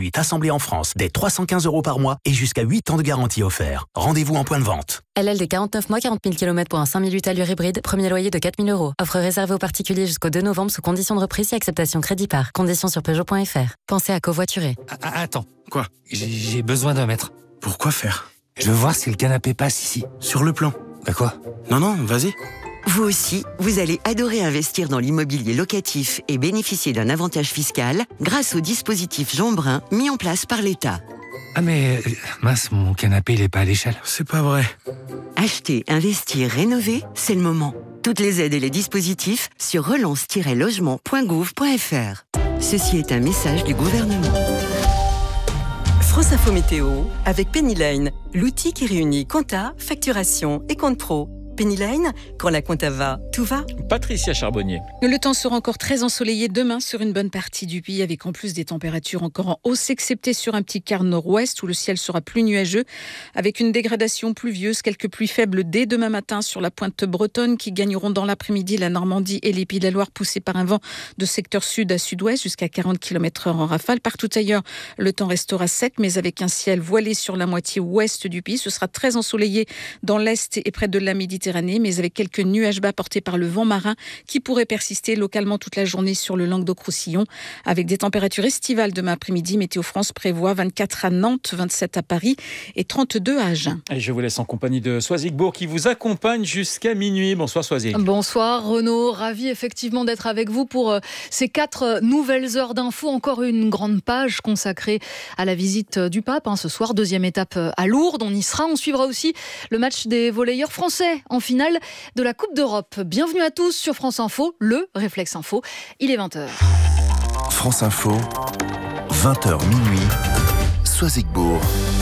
conduite assemblée en France, dès 315 € par mois et jusqu'à 8 ans de garantie offert. Rendez-vous en point de vente. LLD 49 mois, 40 000 km pour un 5008 allure hybride, premier loyer de 4 000 €. Offre réservée aux particuliers jusqu'au 2 novembre sous condition de reprise et acceptation crédit par. Conditions sur Peugeot.fr. Pensez à covoiturer. Attends. Quoi? J'ai besoin d'un mètre. Pourquoi faire? Je veux voir si le canapé passe ici. Sur le plan. Bah quoi? Non, vas-y. Vous aussi, vous allez adorer investir dans l'immobilier locatif et bénéficier d'un avantage fiscal grâce au dispositif Jean Brun mis en place par l'État. Ah mais, mince, mon canapé, il est pas à l'échelle. C'est pas vrai. Acheter, investir, rénover, c'est le moment. Toutes les aides et les dispositifs sur relance-logement.gouv.fr. Ceci est un message du gouvernement. France Info Météo avec Pennyline, l'outil qui réunit compta, facturation et compte pro. Pennyline, quand la compta va, tout va. Patricia Charbonnier. Le temps sera encore très ensoleillé demain sur une bonne partie du pays, avec en plus des températures encore en hausse, excepté sur un petit quart nord-ouest où le ciel sera plus nuageux, avec une dégradation pluvieuse, quelques pluies faibles dès demain matin sur la pointe bretonne qui gagneront dans l'après-midi la Normandie et les Pays de la Loire, poussés par un vent de secteur sud à sud-ouest jusqu'à 40 km/h en rafale. Partout ailleurs, le temps restera sec, mais avec un ciel voilé sur la moitié ouest du pays. Ce sera très ensoleillé dans l'est et près de la Méditerranée, mais avec quelques nuages bas portés par le vent marin qui pourraient persister localement toute la journée sur le Languedoc-Roussillon, avec des températures estivales demain après-midi. Météo France prévoit 24 à Nantes, 27 à Paris et 32 à Agen. Et je vous laisse en compagnie de Soisigbourg qui vous accompagne jusqu'à minuit. Bonsoir Soisig. Bonsoir Renaud, ravi effectivement d'être avec vous pour ces 4 nouvelles heures d'infos. Encore une grande page consacrée à la visite du pape ce soir, deuxième étape à Lourdes. On y sera, on suivra aussi le match des volleyeurs français en finale de la Coupe d'Europe. Bienvenue à tous sur France Info, le Réflexe Info. Il est 20h. France Info, 20h minuit, Soisigbourg.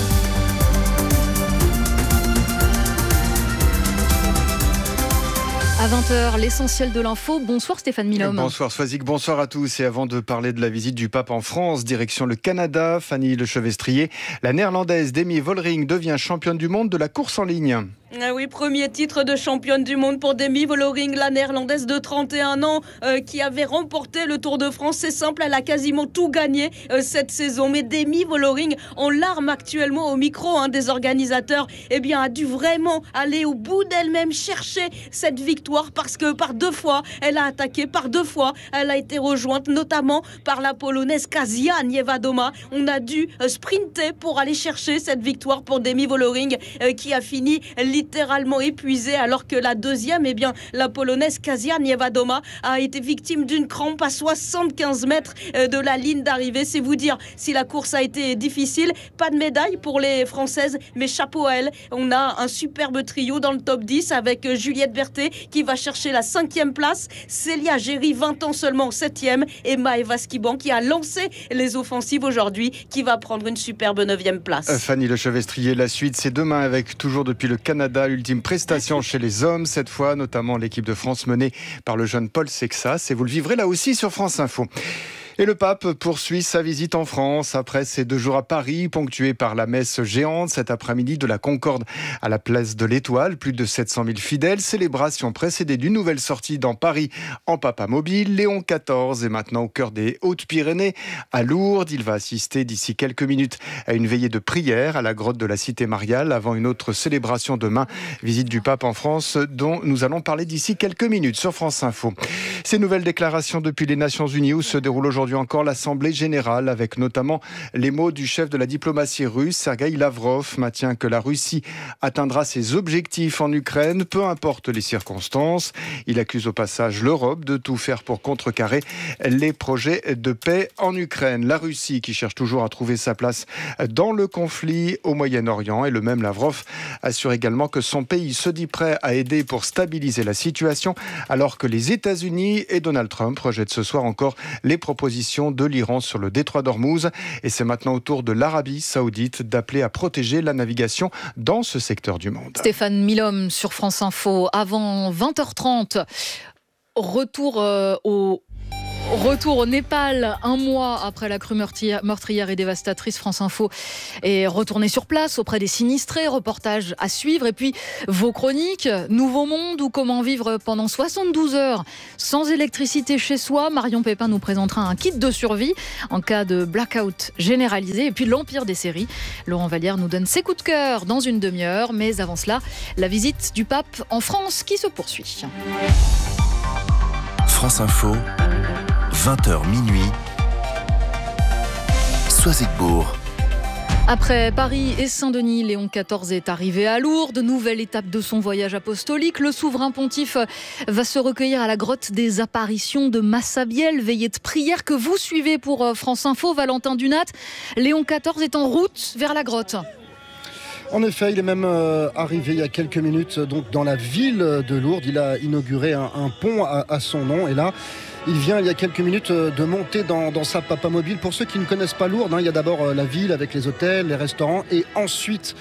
À 20h, l'essentiel de l'info. Bonsoir Stéphane Milhomme. Bonsoir Soisig, bonsoir à tous. Et avant de parler de la visite du pape en France, direction le Canada, Fanny Lechevestrier, la néerlandaise Demi Vollering devient championne du monde de la course en ligne. Ah oui, premier titre de championne du monde pour Demi Vollering, la néerlandaise de 31 ans qui avait remporté le Tour de France. C'est simple, elle a quasiment tout gagné cette saison. Mais Demi Vollering, en larmes actuellement au micro des organisateurs, a dû vraiment aller au bout d'elle-même, chercher cette victoire parce que par 2 fois, elle a attaqué, par 2 fois, elle a été rejointe notamment par la Polonaise Kasia Niewiadoma. On a dû sprinter pour aller chercher cette victoire pour Demi Vollering qui a fini littéralement épuisée, alors que la deuxième, la Polonaise Kasia Niewiadoma a été victime d'une crampe à 75 mètres de la ligne d'arrivée. C'est vous dire si la course a été difficile. Pas de médaille pour les Françaises, mais chapeau à elles. On a un superbe trio dans le top 10 avec Juliette Berthet qui va chercher la 5e place, Célia Géry, 20 ans seulement, 7e, et Maëva Skiban qui a lancé les offensives aujourd'hui, qui va prendre une superbe 9e place. Fanny Lechevestrier, la suite c'est demain avec toujours depuis le Canada, ultime prestation chez les hommes, cette fois notamment l'équipe de France menée par le jeune Paul Sexas, et vous le vivrez là aussi sur France Info. Et le pape poursuit sa visite en France après ses 2 jours à Paris, ponctués par la messe géante cet après-midi de la Concorde à la place de l'Étoile. Plus de 700 000 fidèles, célébration précédée d'une nouvelle sortie dans Paris en papa mobile. Léon XIV est maintenant au cœur des Hautes-Pyrénées, à Lourdes. Il va assister d'ici quelques minutes à une veillée de prière à la grotte de la Cité Mariale avant une autre célébration demain. Visite du pape en France dont nous allons parler d'ici quelques minutes sur France Info. Ces nouvelles déclarations depuis les Nations Unies où se déroule aujourd'hui encore l'Assemblée générale avec notamment les mots du chef de la diplomatie russe, Sergueï Lavrov, maintient que la Russie atteindra ses objectifs en Ukraine, peu importe les circonstances. Il accuse au passage l'Europe de tout faire pour contrecarrer les projets de paix en Ukraine. La Russie qui cherche toujours à trouver sa place dans le conflit au Moyen-Orient, et le même Lavrov assure également que son pays se dit prêt à aider pour stabiliser la situation, alors que les États-Unis et Donald Trump rejettent ce soir encore les propositions de l'Iran sur le détroit d'Ormuz. Et c'est maintenant au tour de l'Arabie Saoudite d'appeler à protéger la navigation dans ce secteur du monde. Stéphane Milhomme sur France Info. Avant 20h30, retour au Retour au Népal, un mois après la crue meurtrière et dévastatrice. France Info est retourné sur place auprès des sinistrés. Reportage à suivre. Et puis vos chroniques, Nouveau Monde ou comment vivre pendant 72 heures sans électricité chez soi. Marion Pépin nous présentera un kit de survie en cas de blackout généralisé. Et puis l'empire des séries. Laurent Vallière nous donne ses coups de cœur dans une demi-heure. Mais avant cela, la visite du pape en France qui se poursuit. France Info, 20h minuit, Soisigbourg. Après Paris et Saint-Denis, Léon XIV est arrivé à Lourdes. Nouvelle étape de son voyage apostolique. Le souverain pontife va se recueillir à la grotte des apparitions de Massabielle. Veillée de prière que vous suivez pour France Info. Valentin Dunat, Léon XIV est en route vers la grotte. En effet, il est même arrivé il y a quelques minutes donc, dans la ville de Lourdes. Il a inauguré un pont à son nom. Et là, il vient il y a quelques minutes de monter dans sa papamobile. Pour ceux qui ne connaissent pas Lourdes, il y a d'abord la ville avec les hôtels, les restaurants et ensuite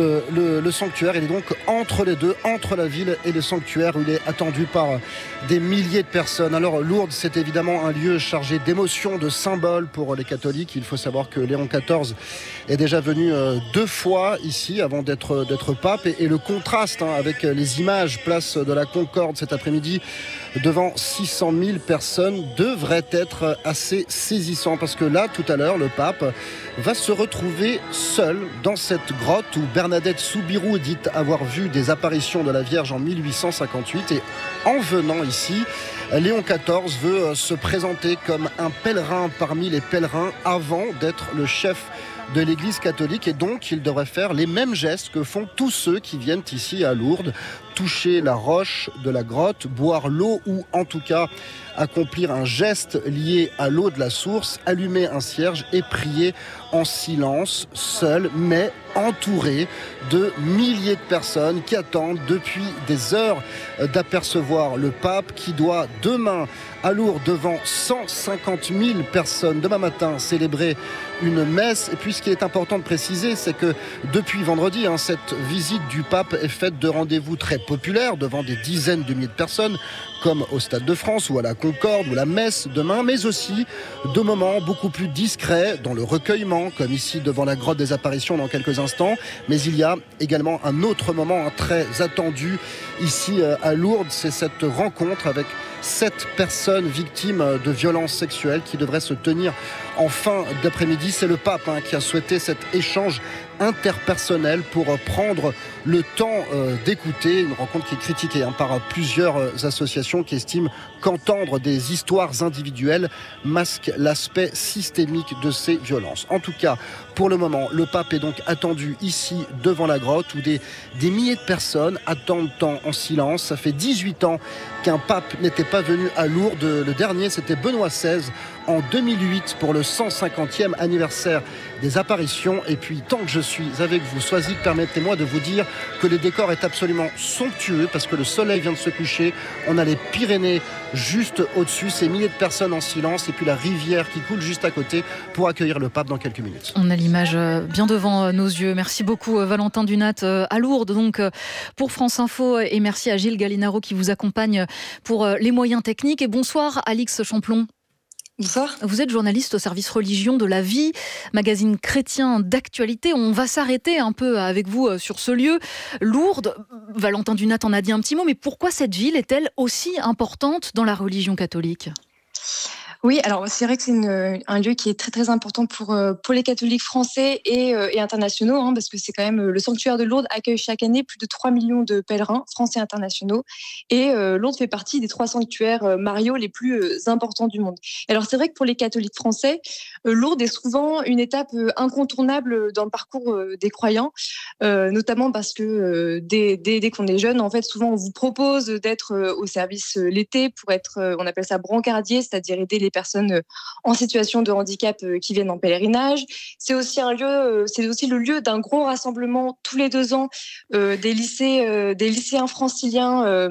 le sanctuaire. Il est donc entre les deux, entre la ville et le sanctuaire où il est attendu par des milliers de personnes. Alors Lourdes, c'est évidemment un lieu chargé d'émotions, de symboles pour les catholiques. Il faut savoir que Léon XIV est déjà venu 2 fois ici avant d'être pape. Et le contraste avec les images place de la Concorde cet après-midi devant 600 000 personnes devrait être assez saisissant parce que là, tout à l'heure, le pape va se retrouver seul dans cette grotte où Bernadette Soubirous dit avoir vu des apparitions de la Vierge en 1858 et en venant ici, Léon XIV veut se présenter comme un pèlerin parmi les pèlerins avant d'être le chef de l'Église catholique et donc il devrait faire les mêmes gestes que font tous ceux qui viennent ici à Lourdes, toucher la roche de la grotte, boire l'eau ou en tout cas accomplir un geste lié à l'eau de la source, allumer un cierge et prier en silence, seul, mais entouré de milliers de personnes qui attendent depuis des heures d'apercevoir le pape qui doit demain à Lourdes devant 150 000 personnes, demain matin, célébrer une messe. Et puis ce qui est important de préciser, c'est que depuis vendredi, cette visite du pape est faite de rendez-vous très populaires devant des dizaines de milliers de personnes, comme au Stade de France ou à la Concorde ou la messe demain, mais aussi de moments beaucoup plus discrets dans le recueillement, comme ici devant la grotte des apparitions dans quelques instants. Mais il y a également un autre moment très attendu ici à Lourdes, c'est cette rencontre avec 7 personnes victimes de violences sexuelles qui devraient se tenir en fin d'après-midi. C'est le pape qui a souhaité cet échange interpersonnel pour prendre le temps d'écouter. Une rencontre qui est critiquée par plusieurs associations qui estiment qu'entendre des histoires individuelles masque l'aspect systémique de ces violences. En tout cas, pour le moment, le pape est donc attendu ici devant la grotte où des milliers de personnes attendent en silence. Ça fait 18 ans qu'un pape n'était pas venu à Lourdes. Le dernier, c'était Benoît XVI en 2008 pour le 150e anniversaire des apparitions. Et puis, tant que je suis avec vous, Soisig, permettez-moi de vous dire que le décor est absolument somptueux parce que le soleil vient de se coucher. On a les Pyrénées juste au-dessus, ces milliers de personnes en silence et puis la rivière qui coule juste à côté pour accueillir le pape dans quelques minutes. On a l'image bien devant nos yeux. Merci beaucoup Valentin Dunat à Lourdes donc pour France Info et merci à Gilles Gallinaro qui vous accompagne pour les moyens techniques. Et bonsoir Alix Champlon. Bonsoir. Vous êtes journaliste au service religion de La Vie, magazine chrétien d'actualité. On va s'arrêter un peu avec vous sur ce lieu. Lourdes, Valentin Dunat en a dit un petit mot, mais pourquoi cette ville est-elle aussi importante dans la religion catholique ? Oui, alors c'est vrai que c'est un lieu qui est très très important pour les catholiques français et internationaux, parce que c'est quand même le sanctuaire de Lourdes accueille chaque année plus de 3 millions de pèlerins français et internationaux. Et Lourdes fait partie des 3 sanctuaires mariaux les plus importants du monde. Alors c'est vrai que pour les catholiques français, Lourdes est souvent une étape incontournable dans le parcours des croyants, notamment parce que dès qu'on est jeune, en fait, souvent on vous propose d'être au service l'été pour être, on appelle ça brancardier, c'est-à-dire aider les personnes en situation de handicap qui viennent en pèlerinage. C'est aussi le lieu d'un gros rassemblement tous les 2 ans des lycéens franciliens.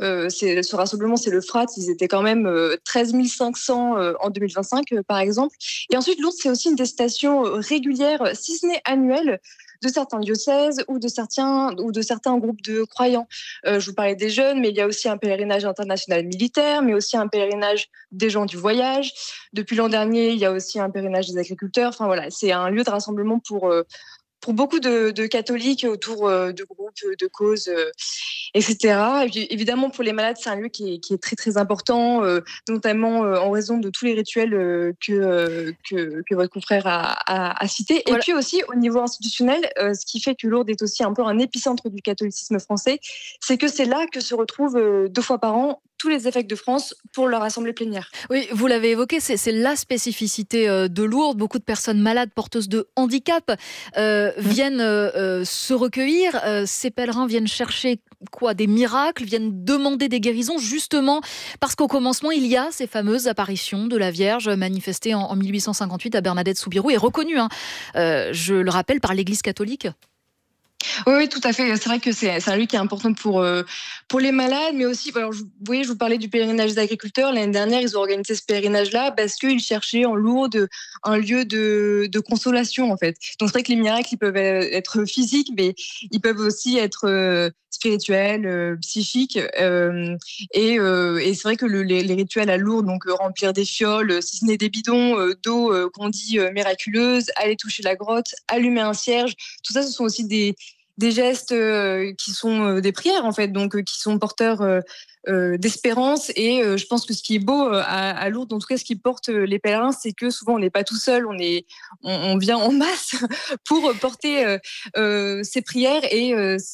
Ce rassemblement, c'est le FRAT. Ils étaient quand même 13 500 en 2025, par exemple. Et ensuite, Lourdes, c'est aussi une destination régulière, si ce n'est annuelle, de certains diocèses ou de certains groupes de croyants. Je vous parlais des jeunes, mais il y a aussi un pèlerinage international militaire, mais aussi un pèlerinage des gens du voyage. Depuis l'an dernier, il y a aussi un pèlerinage des agriculteurs. Enfin voilà, c'est un lieu de rassemblement pour beaucoup de catholiques autour de groupes, de causes, etc. Et puis, évidemment, pour les malades, c'est un lieu qui est très, très important, notamment en raison de tous les rituels que votre confrère a cités. Voilà. Et puis aussi, au niveau institutionnel, ce qui fait que Lourdes est aussi un peu un épicentre du catholicisme français, c'est que c'est là que se retrouvent 2 fois par an tous les évêques de France pour leur assemblée plénière. Oui, vous l'avez évoqué, c'est la spécificité de Lourdes. Beaucoup de personnes malades, porteuses de handicap, viennent se recueillir. Ces pèlerins viennent chercher des miracles, viennent demander des guérisons, justement parce qu'au commencement, il y a ces fameuses apparitions de la Vierge manifestées en 1858 à Bernadette-Soubirous et reconnues, je le rappelle, par l'Église catholique. Oui, tout à fait. C'est vrai que c'est un lieu qui est important pour les malades, mais aussi, alors, je vous parlais du pèlerinage des agriculteurs. L'année dernière, ils ont organisé ce pèlerinage-là parce qu'ils cherchaient en Lourdes un lieu de consolation, en fait. Donc, c'est vrai que les miracles, ils peuvent être physiques, mais ils peuvent aussi être spirituels, psychiques. Et c'est vrai que les rituels à Lourdes, donc remplir des fioles, si ce n'est des bidons d'eau qu'on dit miraculeuse, aller toucher la grotte, allumer un cierge, tout ça, ce sont aussi des gestes qui sont des prières, en fait, donc qui sont porteurs d'espérance. Et je pense que ce qui est beau à Lourdes, en tout cas ce qui porte les pèlerins, c'est que souvent on n'est pas tout seul, on vient en masse pour porter ces prières. Et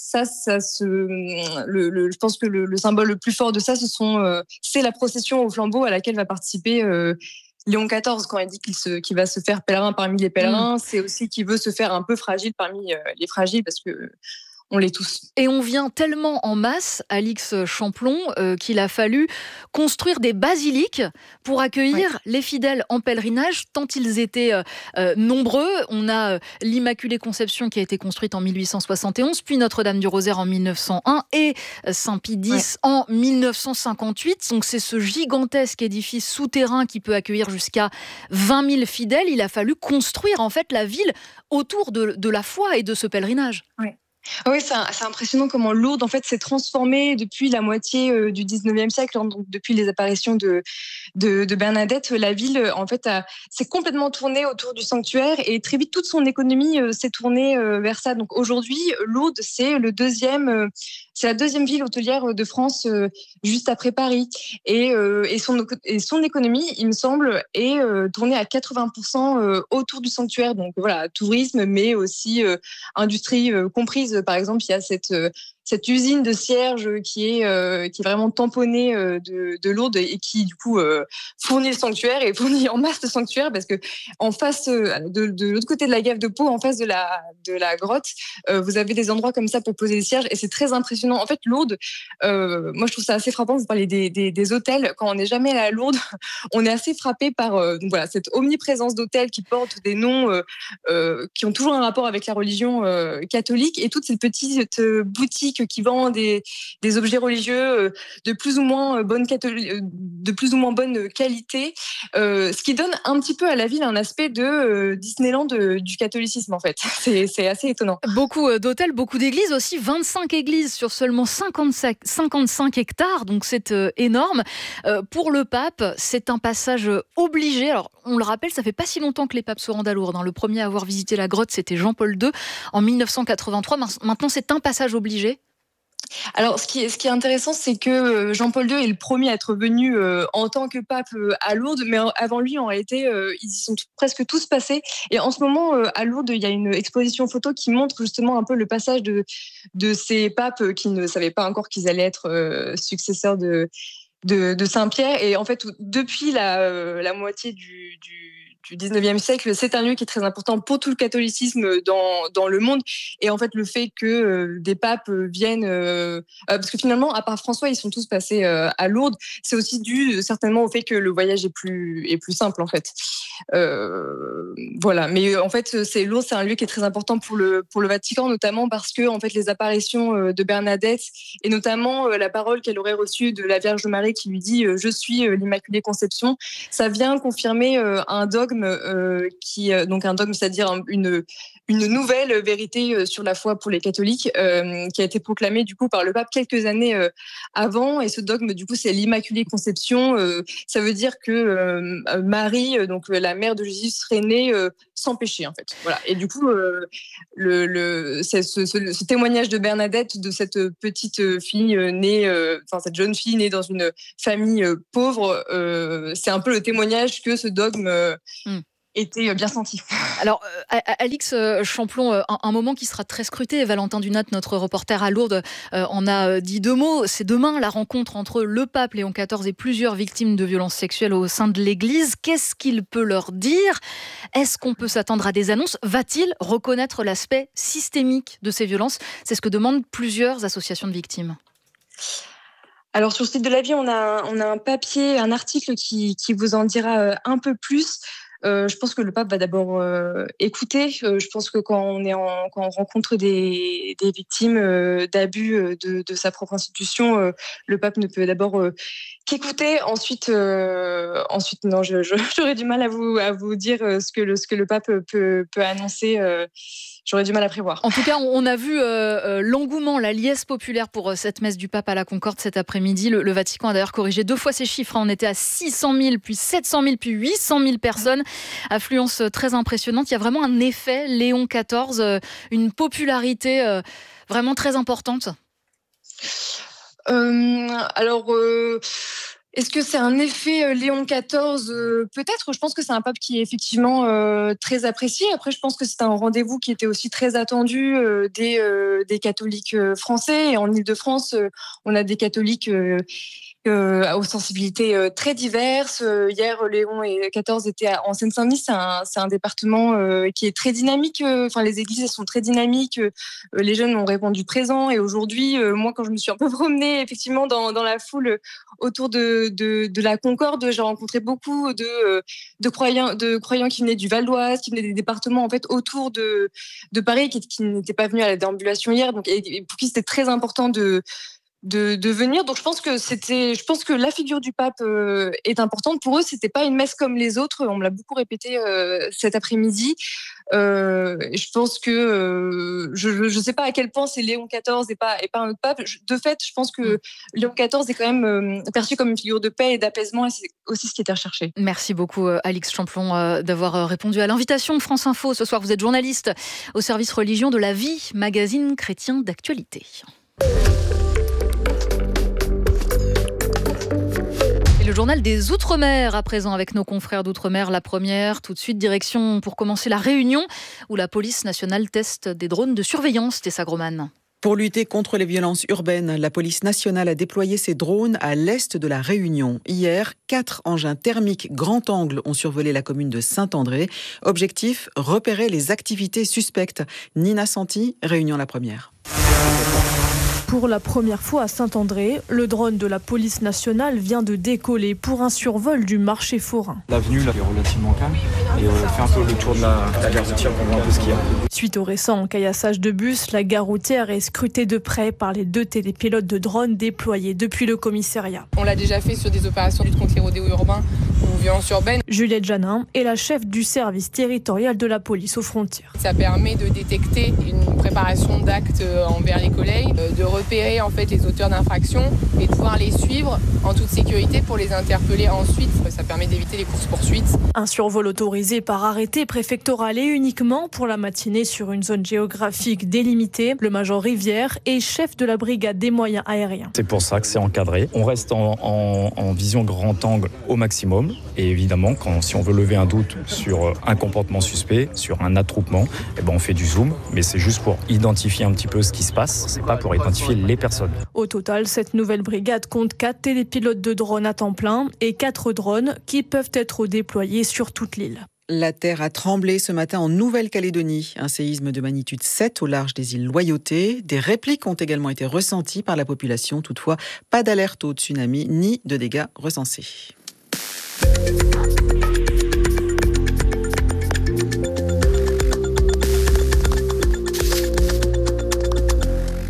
je pense que le symbole le plus fort de ça, c'est la procession au flambeau à laquelle va participer Léon XIV, quand il dit qu'il va se faire pèlerin parmi les pèlerins, c'est aussi qu'il veut se faire un peu fragile parmi les fragiles, parce que on l'est tous. Et on vient tellement en masse, Alix Champlon, qu'il a fallu construire des basiliques pour accueillir les fidèles en pèlerinage, tant ils étaient nombreux. On a l'Immaculée Conception qui a été construite en 1871, puis Notre-Dame du Rosaire en 1901 et Saint-Pie X en 1958. Donc c'est ce gigantesque édifice souterrain qui peut accueillir jusqu'à 20 000 fidèles. Il a fallu construire en fait la ville autour de la foi et de ce pèlerinage. Oui, c'est impressionnant comment Lourdes en fait s'est transformée depuis la moitié du 19e siècle, donc depuis les apparitions de Bernadette. La ville en fait s'est complètement tournée autour du sanctuaire et très vite toute son économie s'est tournée vers ça. Donc aujourd'hui, Lourdes c'est la deuxième ville hôtelière de France, juste après Paris. Et son économie, il me semble, est tournée à 80% autour du sanctuaire. Donc voilà, tourisme, mais aussi industrie comprise. Par exemple, il y a cette usine de cierges qui est vraiment tamponnée de Lourdes et qui du coup fournit le sanctuaire et fournit en masse le sanctuaire, parce que en face de l'autre côté de la gave de Pau, en face de la grotte, vous avez des endroits comme ça pour poser des cierges et c'est très impressionnant. En fait, Lourdes, moi je trouve ça assez frappant. Vous parlez des hôtels. Quand on n'est jamais allé à Lourdes, on est assez frappé par cette omniprésence d'hôtels qui portent des noms qui ont toujours un rapport avec la religion catholique, et toutes ces petites boutiques qui vendent des objets religieux de plus ou moins bonne qualité, ce qui donne un petit peu à la ville un aspect de Disneyland du catholicisme, en fait. C'est assez étonnant. Beaucoup d'hôtels, beaucoup d'églises aussi, 25 églises sur seulement 55 hectares, donc c'est énorme. Pour le pape, c'est un passage obligé. Alors, on le rappelle, ça fait pas si longtemps que les papes se rendent à Lourdes. Le premier à avoir visité la grotte, c'était Jean-Paul II en 1983. Maintenant, c'est un passage obligé. Alors, ce qui est intéressant, c'est que Jean-Paul II est le premier à être venu en tant que pape à Lourdes, mais avant lui, en réalité, ils y sont presque tous passés. Et en ce moment, à Lourdes, il y a une exposition photo qui montre justement un peu le passage de ces papes qui ne savaient pas encore qu'ils allaient être successeurs de Saint-Pierre. Et en fait, depuis la moitié du 19e siècle, c'est un lieu qui est très important pour tout le catholicisme dans le monde. Et en fait, le fait que des papes viennent... parce que finalement, à part François, ils sont tous passés à Lourdes. C'est aussi dû certainement au fait que le voyage est plus simple, en fait. Voilà. Mais en fait, Lourdes, c'est un lieu qui est très important pour le Vatican, notamment parce que en fait, les apparitions de Bernadette, et notamment la parole qu'elle aurait reçue de la Vierge Marie qui lui dit « Je suis l'Immaculée Conception », ça vient confirmer un dogme donc un dogme, c'est-à-dire une nouvelle vérité sur la foi pour les catholiques qui a été proclamée du coup par le pape quelques années avant. Et ce dogme, du coup, c'est l'Immaculée Conception. Ça veut dire que Marie, donc la mère de Jésus, serait née sans péché, en fait. Voilà. Et du coup, ce témoignage de Bernadette, de cette petite fille née, cette jeune fille née dans une famille pauvre, c'est un peu le témoignage que ce dogme était bien senti. Alors, Alix Champlon, un moment qui sera très scruté. Valentin Dunat, notre reporter à Lourdes, en a dit 2 mots. C'est demain la rencontre entre le pape Léon XIV et plusieurs victimes de violences sexuelles au sein de l'Église. Qu'est-ce qu'il peut leur dire ? Est-ce qu'on peut s'attendre à des annonces ? Va-t-il reconnaître l'aspect systémique de ces violences ? C'est ce que demandent plusieurs associations de victimes. Alors sur le site de La Vie, on a un papier, un article qui vous en dira un peu plus. Je pense que le pape va d'abord écouter. Je pense que quand on rencontre des victimes d'abus de sa propre institution, le pape ne peut d'abord qu'écouter. Ensuite, non, j'aurais du mal à vous dire ce que le pape peut annoncer. J'aurais du mal à prévoir. En tout cas, on a vu l'engouement, la liesse populaire pour cette messe du pape à la Concorde cet après-midi. Le Vatican a d'ailleurs corrigé 2 fois ces chiffres. On était à 600 000, puis 700 000, puis 800 000 personnes. Affluence très impressionnante. Il y a vraiment un effet Léon XIV, une popularité vraiment très importante. Est-ce que c'est un effet Léon XIV ? Peut-être. Je pense que c'est un pape qui est effectivement très apprécié. Après, je pense que c'est un rendez-vous qui était aussi très attendu des catholiques français. Et en Île-de-France, on a des catholiques aux sensibilités très diverses. Hier, Léon XIV était en Seine-Saint-Denis. C'est un département qui est très dynamique. Les églises, elles sont très dynamiques. Les jeunes ont répondu présent. Et aujourd'hui, moi, quand je me suis un peu promenée effectivement dans la foule autour de la Concorde, j'ai rencontré beaucoup de croyants qui venaient du Val d'Oise, qui venaient des départements en fait autour de Paris, qui n'étaient pas venus à la déambulation hier. Donc, et pour qui c'était très important de venir. Donc je pense que la figure du pape est importante pour eux. C'était pas une messe comme les autres. On me l'a beaucoup répété cet après-midi. Je pense que je sais pas à quel point c'est Léon XIV et pas un autre pape. De fait, je pense que Léon XIV est quand même perçu comme une figure de paix et d'apaisement, et c'est aussi ce qui était recherché. Merci beaucoup Alix Champlon d'avoir répondu à l'invitation de France Info. Ce soir, vous êtes journaliste au service religion de La Vie, magazine chrétien d'actualité. Le journal des Outre-mer à présent avec nos confrères d'Outre-mer. La première, tout de suite, direction pour commencer la Réunion où la police nationale teste des drones de surveillance. Tessa Groman. Pour lutter contre les violences urbaines, la police nationale a déployé ses drones à l'est de la Réunion. Hier, 4 engins thermiques grand angle ont survolé la commune de Saint-André. Objectif, repérer les activités suspectes. Nina Santi, Réunion la première. Pour la première fois à Saint-André, le drone de la police nationale vient de décoller pour un survol du marché forain. L'avenue là, est relativement calme et on fait un peu le tour de la gare routière pour voir un peu ce qu'il y a. Suite au récent caillassage de bus, la gare routière est scrutée de près par les 2 télépilotes de drones déployés depuis le commissariat. On l'a déjà fait sur des opérations de lutte contre les rodéos urbains ou violences urbaines. Juliette Janin est la chef du service territorial de la police aux frontières. Ça permet de détecter une préparation d'actes envers les collègues, de repérer en fait les auteurs d'infractions et de pouvoir les suivre en toute sécurité pour les interpeller ensuite. Ça permet d'éviter les courses-poursuites. Un survol autorisé par arrêté préfectoral et uniquement pour la matinée sur une zone géographique délimitée. Le major Rivière est chef de la brigade des moyens aériens. C'est pour ça que c'est encadré. On reste en vision grand angle au maximum. Et évidemment, si on veut lever un doute sur un comportement suspect, sur un attroupement, on fait du zoom. Mais c'est juste pour identifier un petit peu ce qui se passe. C'est pas pour identifier les personnes. Au total, cette nouvelle brigade compte 4 télépilotes de drones à temps plein et 4 drones qui peuvent être déployés sur toute l'île. La terre a tremblé ce matin en Nouvelle-Calédonie. Un séisme de magnitude 7 au large des îles Loyauté. Des répliques ont également été ressenties par la population. Toutefois, pas d'alerte au tsunami ni de dégâts recensés. Un début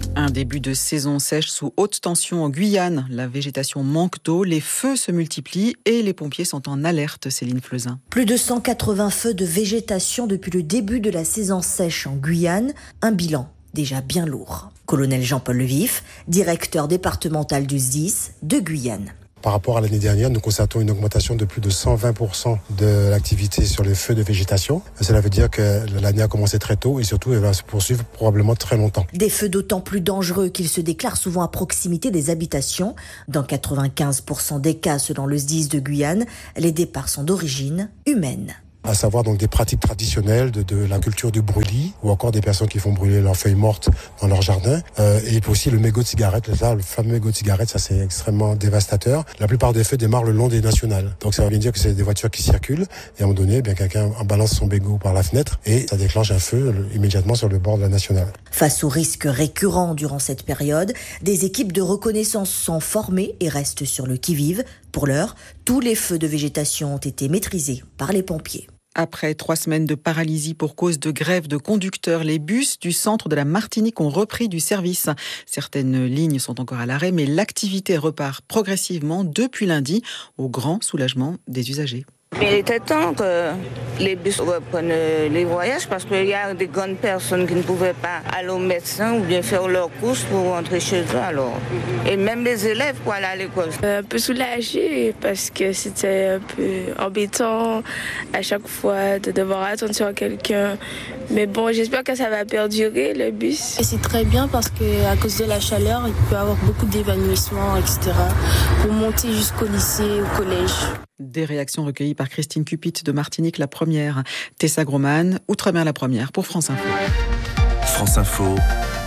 Début de saison sèche sous haute tension en Guyane. La végétation manque d'eau, les feux se multiplient et les pompiers sont en alerte, Céline Fleuzin. Plus de 180 feux de végétation depuis le début de la saison sèche en Guyane. Un bilan déjà bien lourd. Colonel Jean-Paul Levif, directeur départemental du SDIS de Guyane. Par rapport à l'année dernière, nous constatons une augmentation de plus de 120% de l'activité sur les feux de végétation. Cela veut dire que l'année a commencé très tôt et surtout elle va se poursuivre probablement très longtemps. Des feux d'autant plus dangereux qu'ils se déclarent souvent à proximité des habitations. Dans 95% des cas, selon le SDIS de Guyane, les départs sont d'origine humaine. À savoir donc des pratiques traditionnelles de la culture du brûlis ou encore des personnes qui font brûler leurs feuilles mortes dans leur jardin. Et aussi le mégot de cigarette, le fameux mégot de cigarette, ça c'est extrêmement dévastateur. La plupart des feux démarrent le long des nationales. Donc ça veut dire que c'est des voitures qui circulent et à un moment donné, quelqu'un balance son mégot par la fenêtre et ça déclenche un feu immédiatement sur le bord de la nationale. Face aux risques récurrents durant cette période, des équipes de reconnaissance sont formées et restent sur le qui-vive. Pour l'heure, tous les feux de végétation ont été maîtrisés par les pompiers. Après 3 semaines de paralysie pour cause de grève de conducteurs, les bus du centre de la Martinique ont repris du service. Certaines lignes sont encore à l'arrêt, mais l'activité repart progressivement depuis lundi, au grand soulagement des usagers. Il était temps que les bus reprennent les voyages parce qu'il y a des grandes personnes qui ne pouvaient pas aller au médecin ou bien faire leurs courses pour rentrer chez eux alors. Et même les élèves pour aller à l'école. Un peu soulagée parce que c'était un peu embêtant à chaque fois de devoir attendre sur quelqu'un. Mais bon, j'espère que ça va perdurer le bus. Et c'est très bien parce qu'à cause de la chaleur, il peut y avoir beaucoup d'évanouissements, etc. pour monter jusqu'au lycée, au collège. Des réactions recueillies par Christine Cupit de Martinique, la première. Tessa Groman, Outre-mer, la première, pour France Info. France Info,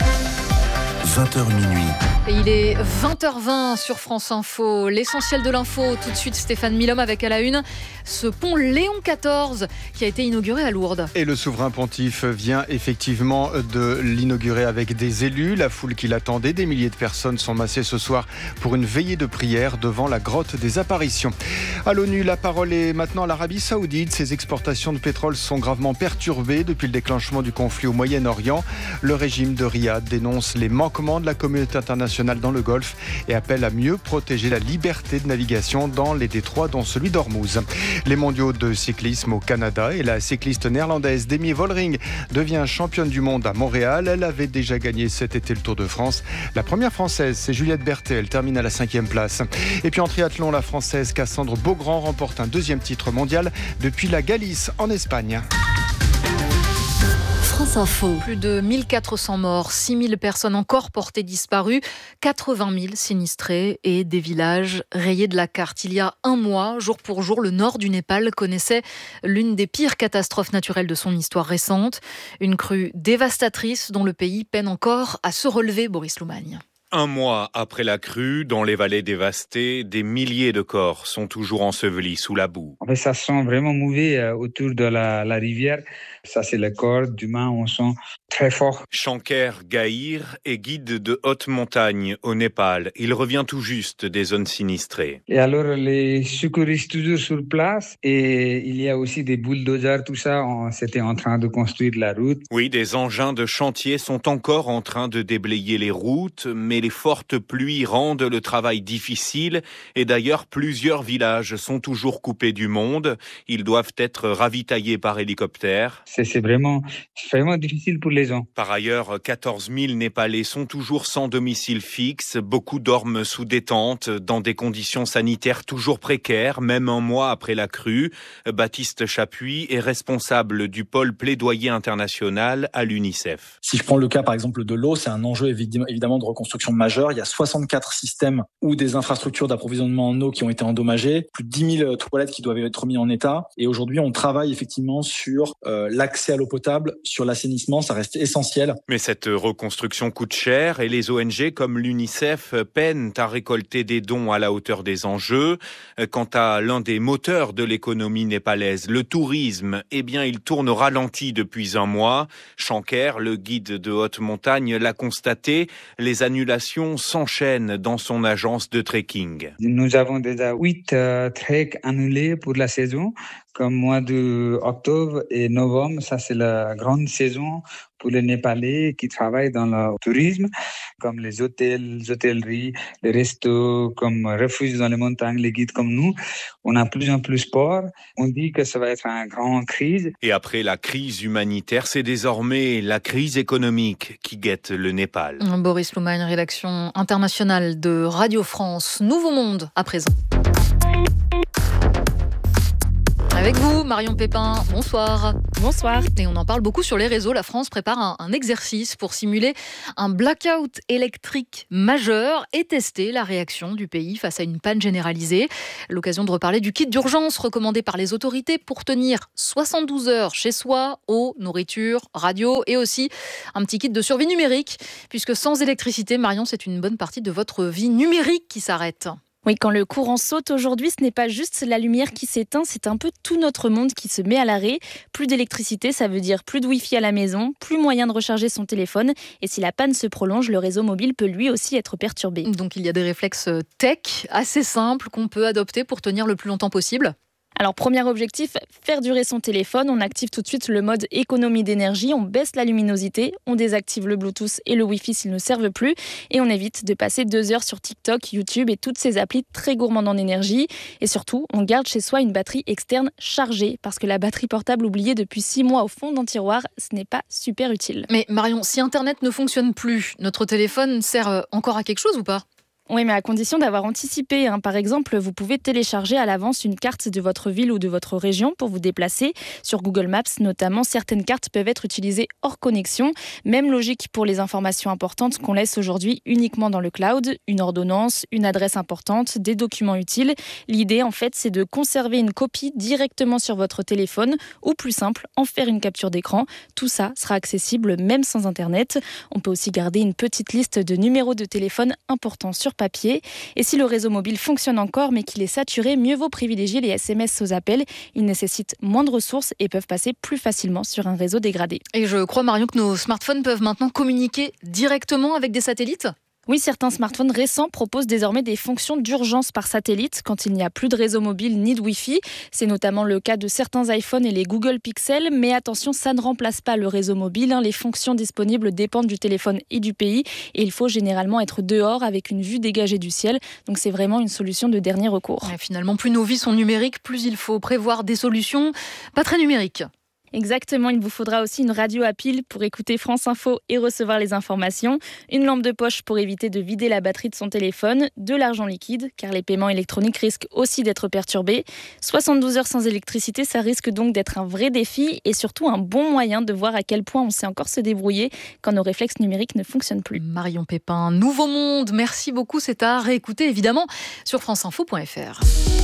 20h minuit. Et il est 20h20 sur France Info. L'essentiel de l'info, tout de suite Stéphane Milhomme avec à la une ce pont Léon XIV qui a été inauguré à Lourdes. Et le souverain pontife vient effectivement de l'inaugurer avec des élus. La foule qui l'attendait, des milliers de personnes sont massées ce soir pour une veillée de prière devant la grotte des apparitions. À l'ONU, la parole est maintenant à l'Arabie Saoudite. Ses exportations de pétrole sont gravement perturbées depuis le déclenchement du conflit au Moyen-Orient. Le régime de Riyad dénonce les manquements de la communauté internationale dans le Golfe et appelle à mieux protéger la liberté de navigation dans les détroits, dont celui d'Ormuz. Les mondiaux de cyclisme au Canada et la cycliste néerlandaise Demi Vollering devient championne du monde à Montréal. Elle avait déjà gagné cet été le Tour de France. La première française, c'est Juliette Berthet. Elle termine à la 5e place. Et puis en triathlon, la française Cassandre Beaugrand remporte un 2e titre mondial depuis la Galice en Espagne. France Info. Plus de 1400 morts, 6000 personnes encore portées disparues, 80 000 sinistrés et des villages rayés de la carte. Il y a un mois, jour pour jour, le nord du Népal connaissait l'une des pires catastrophes naturelles de son histoire récente. Une crue dévastatrice dont le pays peine encore à se relever, Boris Loumagne. Un mois après la crue, dans les vallées dévastées, des milliers de corps sont toujours ensevelis sous la boue. En fait, ça sent vraiment mauvais autour de la rivière. Ça, c'est le corps d'humains, on sent très fort. Shankar Gahir est guide de haute montagne au Népal. Il revient tout juste des zones sinistrées. Et alors, les secouristes toujours sur place et il y a aussi des bulldozers, tout ça. C'était en train de construire la route. Oui, des engins de chantier sont encore en train de déblayer les routes, mais les fortes pluies rendent le travail difficile. Et d'ailleurs, plusieurs villages sont toujours coupés du monde. Ils doivent être ravitaillés par hélicoptère. C'est vraiment difficile pour les gens. Par ailleurs, 14 000 Népalais sont toujours sans domicile fixe. Beaucoup dorment sous des tentes, dans des conditions sanitaires toujours précaires, même un mois après la crue. Baptiste Chapuis est responsable du pôle plaidoyer international à l'UNICEF. Si je prends le cas, par exemple, de l'eau, c'est un enjeu évidemment de reconstruction majeur. Il y a 64 systèmes ou des infrastructures d'approvisionnement en eau qui ont été endommagées, plus de 10 000 toilettes qui doivent être mises en état. Et aujourd'hui, on travaille effectivement sur l'accès à l'eau potable, sur l'assainissement, ça reste essentiel. Mais cette reconstruction coûte cher et les ONG comme l'UNICEF peinent à récolter des dons à la hauteur des enjeux. Quant à l'un des moteurs de l'économie népalaise, le tourisme, il tourne au ralenti depuis un mois. Shankar, le guide de haute montagne, l'a constaté, les annulations s'enchaînent dans son agence de trekking. Nous avons déjà 8 treks annulés pour la saison. Comme mois d'octobre et novembre, ça c'est la grande saison pour les Népalais qui travaillent dans le tourisme, comme les hôtels, les hôtelleries, les restos, comme refuges dans les montagnes, les guides comme nous. On a plus en plus peur. On dit que ça va être une grande crise. Et après la crise humanitaire, c'est désormais la crise économique qui guette le Népal. Boris Loumagne, rédaction internationale de Radio France. Nouveau Monde à présent. Avec vous, Marion Pépin, bonsoir. Bonsoir. Et on en parle beaucoup sur les réseaux. La France prépare un exercice pour simuler un blackout électrique majeur et tester la réaction du pays face à une panne généralisée. L'occasion de reparler du kit d'urgence recommandé par les autorités pour tenir 72 heures chez soi, eau, nourriture, radio et aussi un petit kit de survie numérique. Puisque sans électricité, Marion, c'est une bonne partie de votre vie numérique qui s'arrête. Oui, quand le courant saute aujourd'hui, ce n'est pas juste la lumière qui s'éteint, c'est un peu tout notre monde qui se met à l'arrêt. Plus d'électricité, ça veut dire plus de Wi-Fi à la maison, plus moyen de recharger son téléphone. Et si la panne se prolonge, le réseau mobile peut lui aussi être perturbé. Donc il y a des réflexes tech assez simples qu'on peut adopter pour tenir le plus longtemps possible. Alors, premier objectif, faire durer son téléphone. On active tout de suite le mode économie d'énergie, on baisse la luminosité, on désactive le Bluetooth et le Wi-Fi s'ils ne servent plus et on évite de passer 2 heures sur TikTok, YouTube et toutes ces applis très gourmandes en énergie. Et surtout, on garde chez soi une batterie externe chargée parce que la batterie portable oubliée depuis 6 mois au fond d'un tiroir, ce n'est pas super utile. Mais Marion, si Internet ne fonctionne plus, notre téléphone sert encore à quelque chose ou pas ? Oui, mais à condition d'avoir anticipé. Par exemple, vous pouvez télécharger à l'avance une carte de votre ville ou de votre région pour vous déplacer. Sur Google Maps, notamment, certaines cartes peuvent être utilisées hors connexion. Même logique pour les informations importantes qu'on laisse aujourd'hui uniquement dans le cloud. Une ordonnance, une adresse importante, des documents utiles. L'idée, en fait, c'est de conserver une copie directement sur votre téléphone ou, plus simple, en faire une capture d'écran. Tout ça sera accessible même sans Internet. On peut aussi garder une petite liste de numéros de téléphone importants sur papier. Et si le réseau mobile fonctionne encore mais qu'il est saturé, mieux vaut privilégier les SMS aux appels. Ils nécessitent moins de ressources et peuvent passer plus facilement sur un réseau dégradé. Et je crois, Marion, que nos smartphones peuvent maintenant communiquer directement avec des satellites ? Oui, certains smartphones récents proposent désormais des fonctions d'urgence par satellite quand il n'y a plus de réseau mobile ni de Wi-Fi. C'est notamment le cas de certains iPhones et les Google Pixel. Mais attention, ça ne remplace pas le réseau mobile. Les fonctions disponibles dépendent du téléphone et du pays. Et il faut généralement être dehors avec une vue dégagée du ciel. Donc c'est vraiment une solution de dernier recours. Et finalement, plus nos vies sont numériques, plus il faut prévoir des solutions pas très numériques. Exactement, il vous faudra aussi une radio à pile pour écouter France Info et recevoir les informations, une lampe de poche pour éviter de vider la batterie de son téléphone, de l'argent liquide, car les paiements électroniques risquent aussi d'être perturbés. 72 heures sans électricité, ça risque donc d'être un vrai défi et surtout un bon moyen de voir à quel point on sait encore se débrouiller quand nos réflexes numériques ne fonctionnent plus. Marion Pépin, Nouveau Monde, merci beaucoup, c'est à réécouter évidemment sur franceinfo.fr.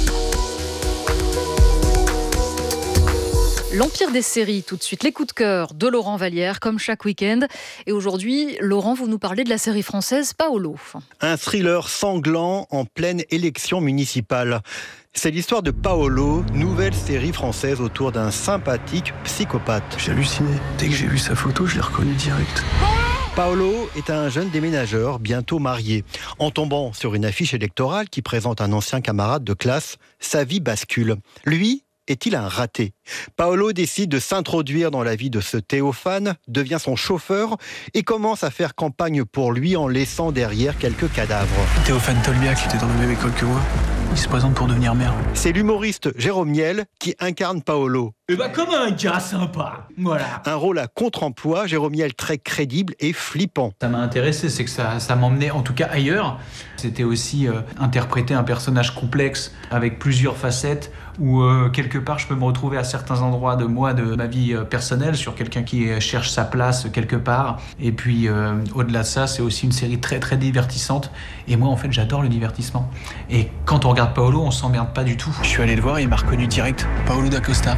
L'Empire des séries, tout de suite, les coups de cœur de Laurent Vallière, comme chaque week-end. Et aujourd'hui, Laurent, vous nous parlez de la série française Paolo. Un thriller sanglant en pleine élection municipale. C'est l'histoire de Paolo, nouvelle série française autour d'un sympathique psychopathe. J'ai halluciné. Dès que j'ai vu sa photo, je l'ai reconnu direct. Paolo est un jeune déménageur, bientôt marié. En tombant sur une affiche électorale qui présente un ancien camarade de classe, sa vie bascule. Lui, est-il un raté ? Paolo décide de s'introduire dans la vie de ce Théophane, devient son chauffeur et commence à faire campagne pour lui en laissant derrière quelques cadavres. Théophane Tolbiac était dans la même école que moi. Il se présente pour devenir maire. C'est l'humoriste Jérôme Niel qui incarne Paolo. Comme un gars sympa, voilà. Un rôle à contre-emploi, Jérôme Niel très crédible et flippant. Ça m'a intéressé, c'est que ça m'emmenait en tout cas ailleurs. C'était aussi interpréter un personnage complexe avec plusieurs facettes où quelque part je peux me retrouver à certains endroits de moi, de ma vie personnelle, sur quelqu'un qui cherche sa place quelque part. Et puis au-delà de ça, c'est aussi une série très très divertissante. Et moi en fait j'adore le divertissement. Et quand on regarde Paolo, on s'emmerde pas du tout. Je suis allé le voir et il m'a reconnu direct. Paolo D'Acosta.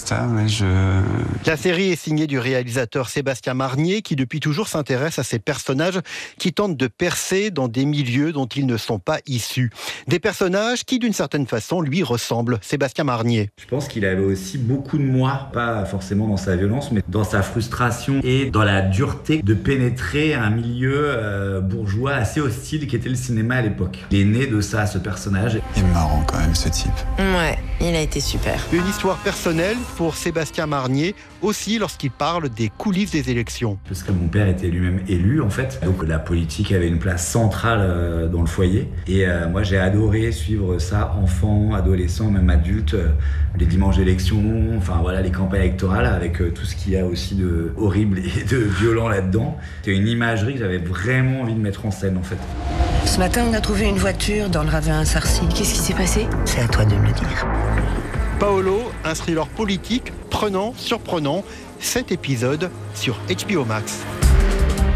La série est signée du réalisateur Sébastien Marnier qui depuis toujours s'intéresse à ces personnages qui tentent de percer dans des milieux dont ils ne sont pas issus. Des personnages qui d'une certaine façon lui ressemblent. Sébastien Marnier. Je pense qu'il avait aussi beaucoup de moi, pas forcément dans sa violence, mais dans sa frustration et dans la dureté de pénétrer un milieu bourgeois assez hostile qui était le cinéma à l'époque. Il est né de ça, ce personnage. Il est marrant quand même, ce type. Ouais, il a été super. Une histoire personnelle pour Sébastien Marnier, aussi lorsqu'il parle des coulisses des élections. Parce que mon père était lui-même élu, en fait. Donc la politique avait une place centrale dans le foyer. Et moi, j'ai adoré suivre ça, enfant, adolescent, même adulte, les dimanches d'élection, enfin voilà, les campagnes électorales, avec tout ce qu'il y a aussi de horrible et de violent là-dedans. C'était une imagerie que j'avais vraiment envie de mettre en scène, en fait. Ce matin, on a trouvé une voiture dans le ravin Sarcy. Qu'est-ce qui s'est passé? C'est à toi de me le dire. Paolo, un thriller politique prenant, surprenant, 7 épisodes sur HBO Max.